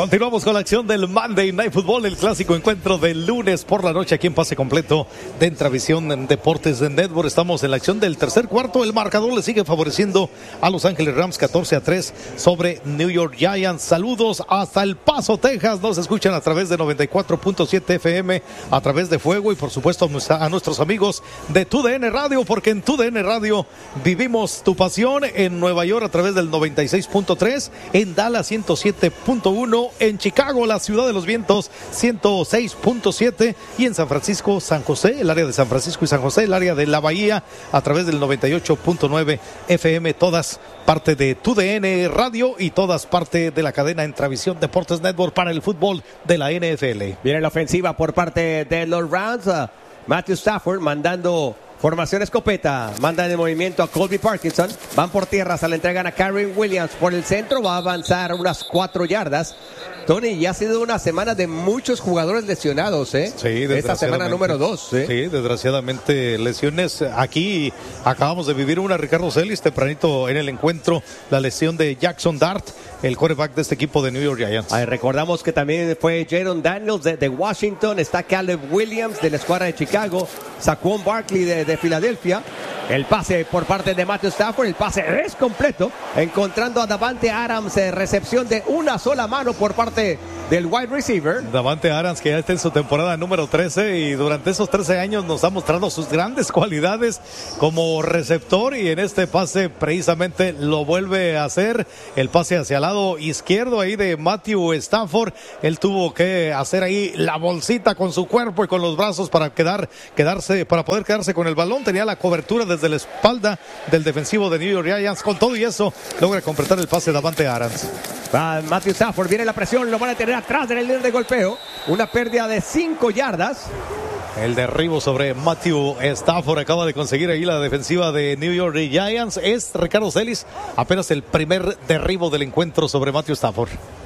Continuamos con la acción del Monday Night Football, el clásico encuentro del lunes por la noche aquí en Pase Completo de Entravisión Deportes de Network. Estamos en la acción del tercer cuarto. El marcador le sigue favoreciendo a Los Ángeles Rams 14-3 sobre New York Giants. Saludos hasta El Paso, Texas. Nos escuchan a través de 94.7 FM, a través de Fuego y por supuesto a nuestros amigos de TUDN Radio, porque en TUDN Radio vivimos tu pasión. En Nueva York a través del 96.3, en Dallas 107.1, en Chicago, la ciudad de los vientos, 106.7, y en San Francisco, San José, el área de San Francisco y San José, el área de la Bahía, a través del 98.9 FM, todas parte de TUDN Radio y todas parte de la cadena Entravisión Deportes Network para el fútbol de la NFL. Viene la ofensiva por parte de los Rams. Matthew Stafford mandando formación escopeta, mandan el movimiento a Colby Parkinson, van por tierra, se le entregan a Karen Williams por el centro, va a avanzar unas 4 yardas. Tony, ya ha sido una semana de muchos jugadores lesionados, ¿eh? Sí, esta semana número 2, ¿eh? Sí, desgraciadamente lesiones. Aquí acabamos de vivir una, Ricardo Celis, tempranito en el encuentro, la lesión de Jackson Dart, el quarterback de este equipo de New York Giants. Recordamos que también fue Jaron Daniels de Washington, está Caleb Williams de la escuadra de Chicago, Saquon Barkley de Filadelfia. El pase por parte de Matthew Stafford, el pase es completo, encontrando a Davante Adams, recepción de una sola mano por parte del wide receiver. Davante Adams, que ya está en su temporada número 13 y durante esos 13 años nos ha mostrado sus grandes cualidades como receptor, y en este pase precisamente lo vuelve a hacer. El pase hacia el lado izquierdo ahí de Matthew Stafford, él tuvo que hacer ahí la bolsita con su cuerpo y con los brazos para poder quedarse con el balón. Tenía la cobertura desde la espalda del defensivo de New York Giants. Con todo y eso logra completar el pase de Davante Adams. Matthew Stafford, viene la presión, lo van a tener atrás en el líder de golpeo, una pérdida de 5 yardas. El derribo sobre Matthew Stafford acaba de conseguir ahí la defensiva de New York Giants. Es, Ricardo Celis, apenas el primer derribo del encuentro sobre Matthew Stafford.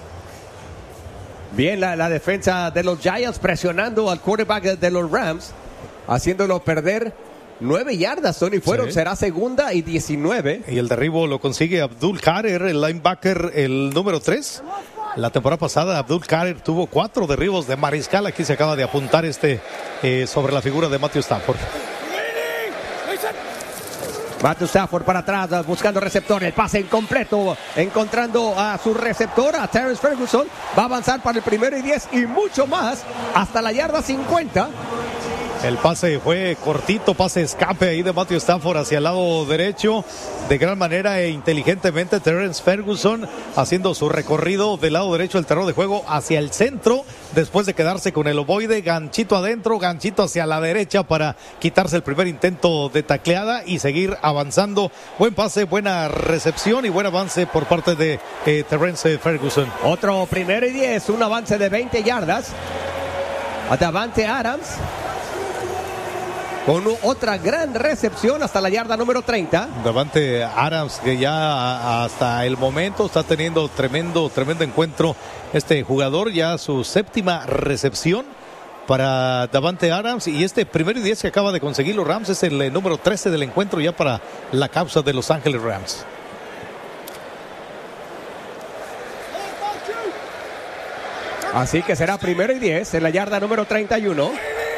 Bien, la defensa de los Giants presionando al quarterback de los Rams, haciéndolo perder 9 yardas, Tony, fueron, sí. Será segunda y 19. Y el derribo lo consigue Abdul Kader, el linebacker, el número 3. La temporada pasada Abdul Kader tuvo 4 derribos de mariscal. Aquí se acaba de apuntar sobre la figura de Matthew Stafford. Matthew Stafford para atrás, buscando receptor, el pase incompleto, encontrando a su receptor, a Terrence Ferguson, va a avanzar para el 1º y 10 y mucho más, hasta la yarda 50. El pase fue cortito, pase escape ahí de Matthew Stafford hacia el lado derecho, de gran manera e inteligentemente Terrence Ferguson haciendo su recorrido del lado derecho del terreno de juego hacia el centro, después de quedarse con el ovoide, ganchito adentro, ganchito hacia la derecha para quitarse el primer intento de tacleada y seguir avanzando. Buen pase, buena recepción y buen avance por parte de Terrence Ferguson. Otro 1º y 10, un avance de 20 yardas a Davante Adams, con otra gran recepción hasta la yarda número 30. Davante Adams, que ya hasta el momento está teniendo tremendo encuentro este jugador, ya su 7ª recepción para Davante Adams, y este 1º y 10 que acaba de conseguir los Rams es el número 13 del encuentro ya para la causa de Los Ángeles Rams. Así que será 1º y 10 en la yarda número 31.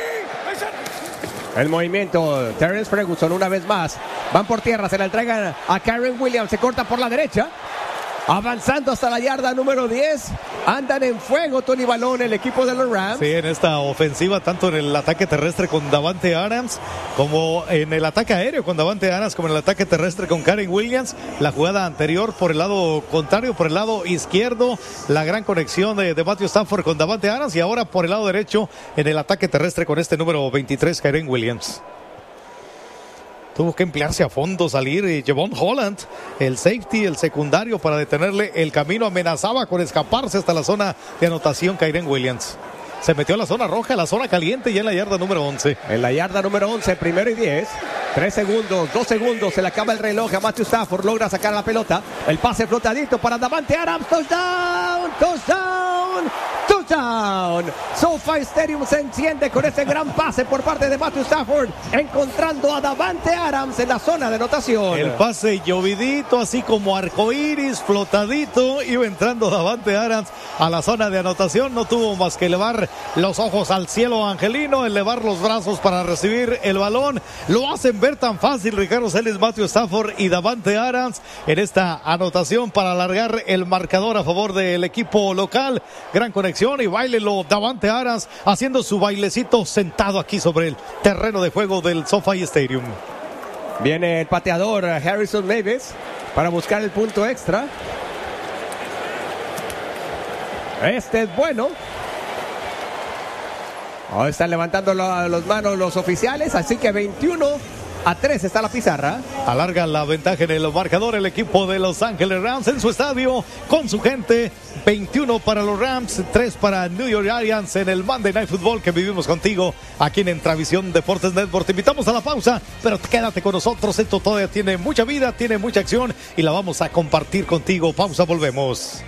El movimiento, Terrence Ferguson una vez más, van por tierra, se la entregan a Karen Williams, se corta por la derecha, avanzando hasta la yarda número 10, andan en fuego, Tony Balón, el equipo de los Rams. Sí, en esta ofensiva, tanto en el ataque terrestre con Davante Adams, como en el ataque aéreo con Davante Adams, como en el ataque terrestre con Karen Williams. La jugada anterior por el lado contrario, por el lado izquierdo, la gran conexión de Matthew Stafford con Davante Adams, y ahora por el lado derecho en el ataque terrestre con este número 23, Karen Williams. Tuvo que emplearse a fondo, salir Javon Holland, el safety, el secundario, para detenerle el camino. Amenazaba con escaparse hasta la zona de anotación Karen Williams. Se metió a la zona roja, la zona caliente, ya en la yarda número 11. En la yarda número 11, 1º y 10. 3 segundos, 2 segundos, se le acaba el reloj a Matthew Stafford, logra sacar la pelota. El pase flotadito para Davante Adams, touchdown, touchdown, touchdown. touchdown. SoFi Stadium se enciende con ese gran pase por parte de Matthew Stafford, encontrando a Davante Adams en la zona de anotación. El pase llovidito, así como arcoíris, flotadito, iba entrando Davante Adams a la zona de anotación. No tuvo más que elevar los ojos al cielo angelino, elevar los brazos para recibir el balón. Lo hacen ver tan fácil Ricardo Celis, Matthew Stafford y Davante Adams en esta anotación para alargar el marcador a favor del equipo local. Gran conexión y bailelo Davante Adams haciendo su bailecito sentado aquí sobre el terreno de juego del SoFi Stadium. Viene el pateador Harrison Mavis para buscar el punto extra. Este es bueno. Ahora están levantando las manos los oficiales, así que 21-3 está la pizarra. Alarga la ventaja en el marcador el equipo de Los Ángeles Rams en su estadio con su gente. 21 para los Rams, 3 para New York Giants en el Monday Night Football que vivimos contigo aquí en Entravisión Deportes Network. Te invitamos a la pausa, pero quédate con nosotros. Esto todavía tiene mucha vida, tiene mucha acción y la vamos a compartir contigo. Pausa, volvemos.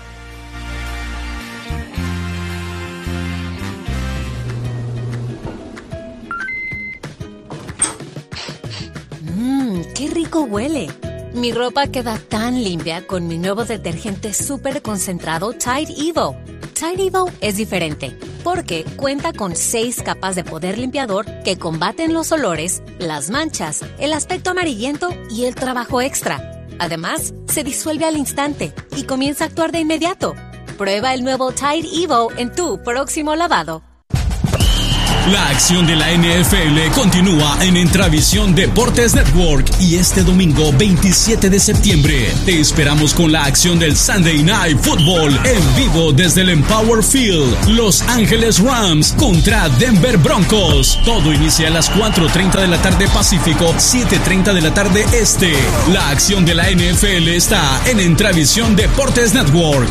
¡Qué rico huele! Mi ropa queda tan limpia con mi nuevo detergente súper concentrado Tide Evo. Tide Evo es diferente porque cuenta con 6 capas de poder limpiador que combaten los olores, las manchas, el aspecto amarillento y el trabajo extra. Además, se disuelve al instante y comienza a actuar de inmediato. Prueba el nuevo Tide Evo en tu próximo lavado. La acción de la NFL continúa en Entravisión Deportes Network y este domingo 27 de septiembre te esperamos con la acción del Sunday Night Football en vivo desde el Empower Field. Los Ángeles Rams contra Denver Broncos. Todo inicia a las 4:30 de la tarde Pacífico, 7:30 de la tarde Este. La acción de la NFL está en Entravisión Deportes Network.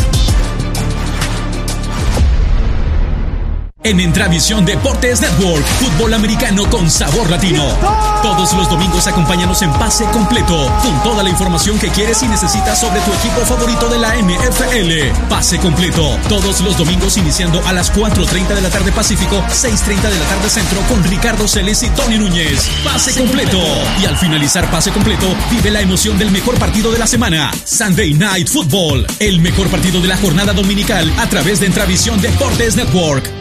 En Entravisión Deportes Network, fútbol americano con sabor latino. Todos los domingos acompáñanos en Pase Completo, con toda la información que quieres y necesitas sobre tu equipo favorito de la NFL. Pase Completo, todos los domingos iniciando a las 4:30 de la tarde Pacífico, 6:30 de la tarde Centro, con Ricardo Celis y Tony Núñez. Pase Completo. Y al finalizar Pase Completo, vive la emoción del mejor partido de la semana. Sunday Night Football, el mejor partido de la jornada dominical a través de Entravisión Deportes Network.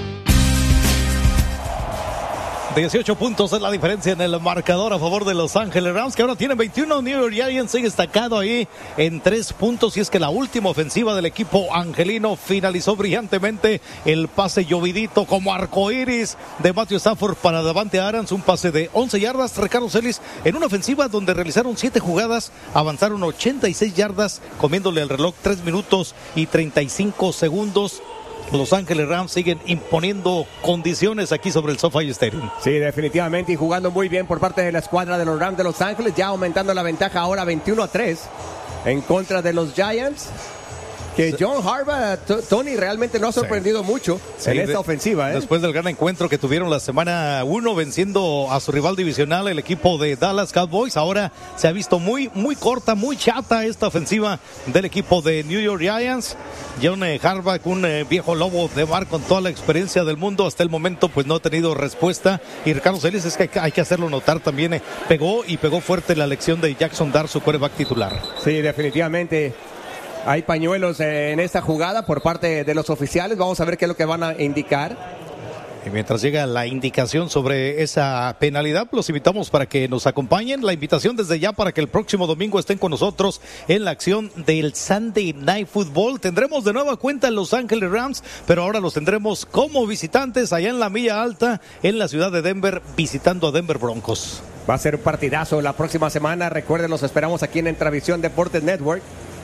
18 puntos es la diferencia en el marcador a favor de Los Ángeles Rams, que ahora tienen 21. New York Giants sigue destacado ahí en 3 puntos. Y es que la última ofensiva del equipo angelino finalizó brillantemente el pase llovidito como arcoíris de Matthew Stafford para Davante Adams. Un pase de 11 yardas, Ricardo Celis, en una ofensiva donde realizaron 7 jugadas, avanzaron 86 yardas, comiéndole el reloj 3 minutos y 35 segundos. Los Ángeles Rams siguen imponiendo condiciones aquí sobre el SoFi Stadium. Sí, definitivamente, y jugando muy bien por parte de la escuadra de los Rams de Los Ángeles, ya aumentando la ventaja ahora 21-3 en contra de los Giants. Que John Harbaugh, Tony, realmente no ha sorprendido mucho en esta ofensiva. Después del gran encuentro que tuvieron la semana 1 venciendo a su rival divisional, el equipo de Dallas Cowboys, ahora se ha visto muy corta, muy chata esta ofensiva del equipo de New York Giants. John Harbaugh, un viejo lobo de mar con toda la experiencia del mundo, hasta el momento pues no ha tenido respuesta. Y Ricardo Celis, es que hay que hacerlo notar también, pegó fuerte la elección de Jackson Dart, su quarterback titular. Sí, definitivamente. Hay pañuelos en esta jugada por parte de los oficiales. Vamos a ver qué es lo que van a indicar. Y mientras llega la indicación sobre esa penalidad, los invitamos para que nos acompañen. La invitación desde ya para que el próximo domingo estén con nosotros en la acción del Sunday Night Football. Tendremos de nueva cuenta Los Ángeles Rams, pero ahora los tendremos como visitantes allá en la Milla Alta, en la ciudad de Denver, visitando a Denver Broncos. Va a ser un partidazo la próxima semana. Recuerden, los esperamos aquí en Entravisión Deportes Network.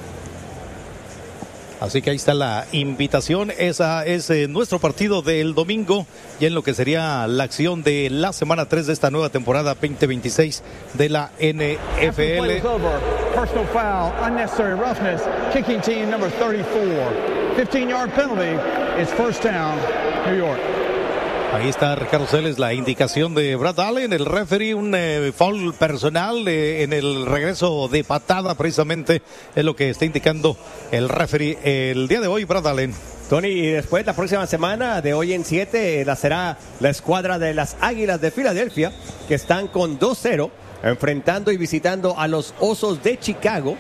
Así que ahí está la invitación. Esa es nuestro partido del domingo, y en lo que sería la acción de la semana 3 de esta nueva temporada 2026 de la NFL. Personal foul, unnecessary roughness, kicking team number 34. 15-yard penalty. It's first down, New York. Ahí está, Ricardo Celes, la indicación de Brad Allen, el referee, un foul personal en el regreso de patada, precisamente es lo que está indicando el referee el día de hoy, Brad Allen. Tony, y después la próxima semana, de hoy en 7, será la escuadra de las Águilas de Filadelfia, que están con 2-0, enfrentando y visitando a los Osos de Chicago.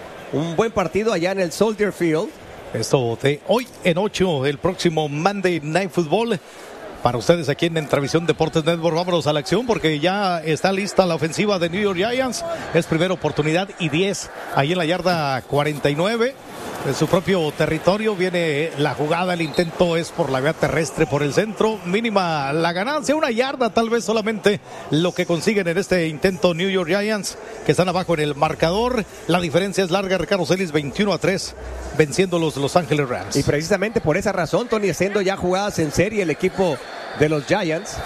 Un buen partido allá en el Soldier Field. Esto de hoy en 8, el próximo Monday Night Football. Para ustedes aquí en Entravisión Deportes Network, vámonos a la acción porque ya está lista la ofensiva de New York Giants. Es primera oportunidad y 10, ahí en la yarda 49. En su propio territorio viene la jugada, el intento es por la vía terrestre, por el centro, mínima la ganancia, 1 yarda tal vez solamente lo que consiguen en este intento New York Giants, que están abajo en el marcador. La diferencia es larga, Ricardo Celis, 21-3, venciendo los Ángeles Rams. Y precisamente por esa razón, Tony, haciendo ya jugadas en serie el equipo de los Giants.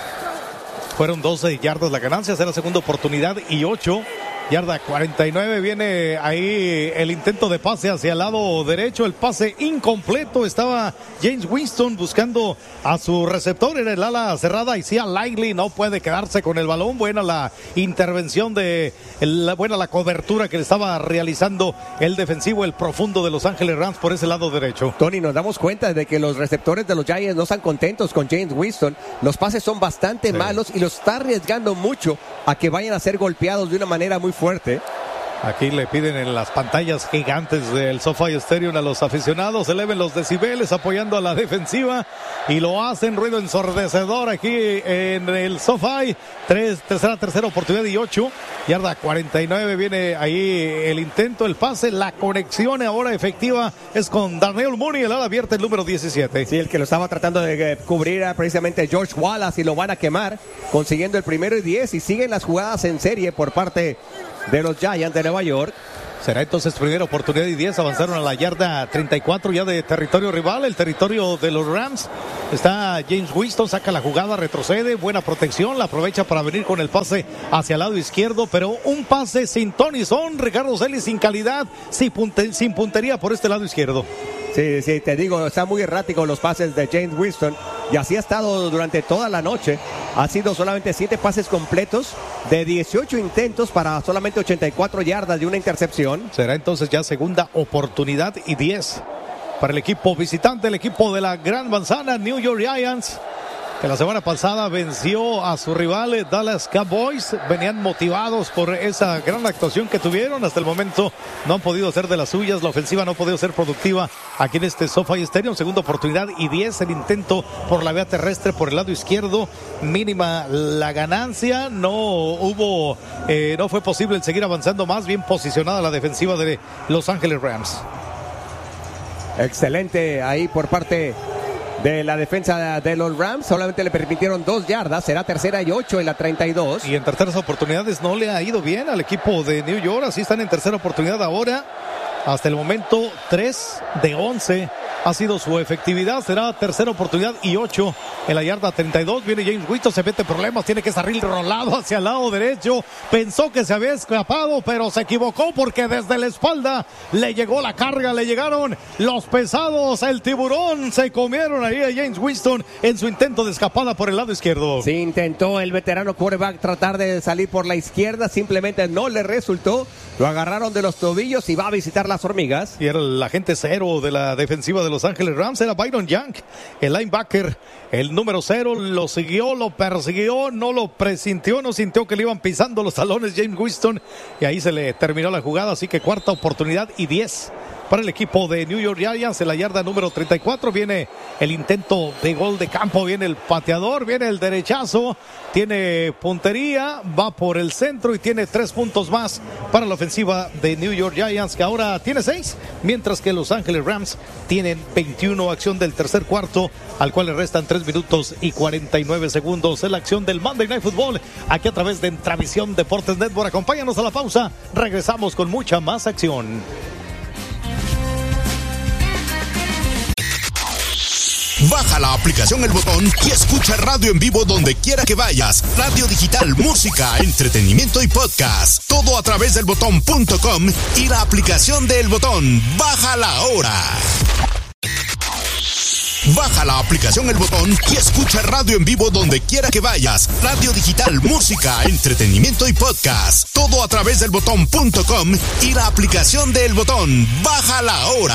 Fueron 12 yardas la ganancia, será segunda oportunidad y 8. Yarda 49, viene ahí el intento de pase hacia el lado derecho, el pase incompleto, estaba James Winston buscando a su receptor en el ala cerrada, y Sia Likely no puede quedarse con el balón. Buena la intervención buena la cobertura que le estaba realizando el defensivo, el profundo de Los Ángeles Rams por ese lado derecho. Tony, nos damos cuenta de que los receptores de los Giants no están contentos con James Winston, los pases son bastante malos y los está arriesgando mucho a que vayan a ser golpeados de una manera muy fuerte. Aquí le piden en las pantallas gigantes del SoFi Stadium a los aficionados, eleven los decibeles apoyando a la defensiva, y lo hacen, ruido ensordecedor aquí en el SoFi. Tercera oportunidad y 8, yarda 49, viene ahí el intento, el pase, la conexión ahora efectiva es con Darnell Mooney, el ala abierta, el número 17. Sí, el que lo estaba tratando de cubrir era precisamente George Wallace, y lo van a quemar, consiguiendo el 1º y 10, y siguen las jugadas en serie por parte de los Giants de Nueva York. Será entonces primera oportunidad y 10, avanzaron a la yarda 34 ya de territorio rival, el territorio de los Rams. Está James Winston, saca la jugada, retrocede, buena protección, la aprovecha para venir con el pase hacia el lado izquierdo, pero un pase sin Tony Son, Ricardo Celis, sin calidad, sin puntería por este lado izquierdo. Sí, te digo, están muy erráticos los pases de James Winston, y así ha estado durante toda la noche. Ha sido solamente 7 pases completos de 18 intentos para solamente 84 yardas de una intercepción. Será entonces ya segunda oportunidad y 10 para el equipo visitante, el equipo de la Gran Manzana, New York Giants, que la semana pasada venció a su rival Dallas Cowboys. Venían motivados por esa gran actuación que tuvieron. Hasta el momento no han podido hacer de las suyas. La ofensiva no ha podido ser productiva aquí en este SoFi Stadium. Segunda oportunidad y 10. El intento por la vía terrestre por el lado izquierdo. Mínima la ganancia. No fue posible el seguir avanzando más. Bien posicionada la defensiva de Los Ángeles Rams. Excelente ahí por parte de la defensa de los Rams. Solamente le permitieron 2 yardas. Será tercera y 8 en la 32. Y en terceras oportunidades no le ha ido bien al equipo de New York. Así están en tercera oportunidad ahora. Hasta el momento 3 de 11 ha sido su efectividad. Será tercera oportunidad y 8 en la yarda 32. Viene James Winston, se mete problemas, tiene que salir rolado hacia el lado derecho. Pensó que se había escapado, pero se equivocó porque desde la espalda le llegó la carga, le llegaron los pesados. El tiburón se comieron ahí a James Winston en su intento de escapada por el lado izquierdo. Sí, intentó el veterano quarterback tratar de salir por la izquierda, simplemente no le resultó. Lo agarraron de los tobillos y va a visitar las hormigas. Y era el agente 0 de la defensiva de Los Ángeles Rams, era Byron Young, el linebacker, el número 0, lo siguió, lo persiguió, no lo presintió, no sintió que le iban pisando los talones James Winston, y ahí se le terminó la jugada. Así que cuarta oportunidad y 10 para el equipo de New York Giants. En la yarda número 34 viene el intento de gol de campo, viene el pateador, viene el derechazo, tiene puntería, va por el centro y tiene 3 puntos más para la ofensiva de New York Giants, que ahora tiene 6, mientras que Los Ángeles Rams tienen 21. Acción del tercer cuarto, al cual le restan 3 minutos y 49 segundos. Es la acción del Monday Night Football, aquí a través de Entravisión Deportes Network. Acompáñanos a la pausa, regresamos con mucha más acción. Baja la aplicación El Botón y escucha radio en vivo donde quiera que vayas. Radio digital, música, entretenimiento y podcast. Todo a través del botón.com y la aplicación de El Botón. Bájala ahora. Baja la aplicación El Botón y escucha radio en vivo donde quiera que vayas. Radio digital, música, entretenimiento y podcast. Todo a través del botón.com y la aplicación de El Botón. Bájala ahora.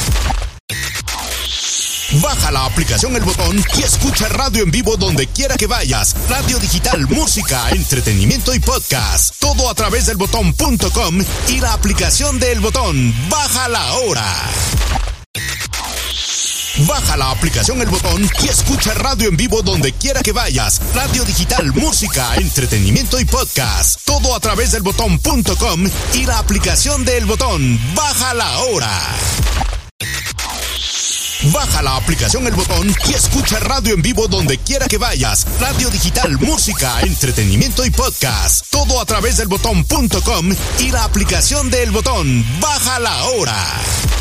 Baja la aplicación El Botón y escucha radio en vivo donde quiera que vayas. Radio digital, música, entretenimiento y podcast. Todo a través del botón.com y la aplicación de El Botón. Bájala ahora. Baja la aplicación El Botón y escucha radio en vivo donde quiera que vayas. Radio digital, música, entretenimiento y podcast. Todo a través del botón.com y la aplicación de El Botón. Bájala ahora. Baja la aplicación El Botón y escucha radio en vivo donde quiera que vayas. Radio digital, música, entretenimiento y podcast. Todo a través del botón.com y la aplicación de El Botón. Bájala ahora.